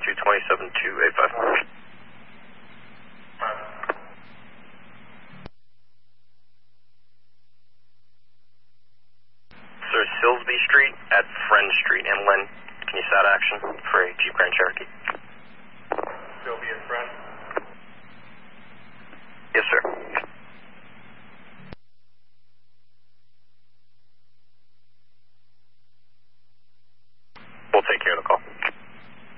227-285. Sir, Silsby Street at Friend Street in Lynn. Can you SAT action for a Jeep Grand Cherokee? Silsby at Friend? Yes, sir.